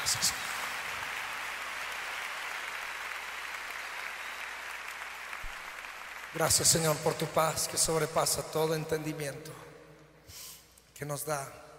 Gracias. Gracias, Señor, por tu paz que sobrepasa todo entendimiento, que nos da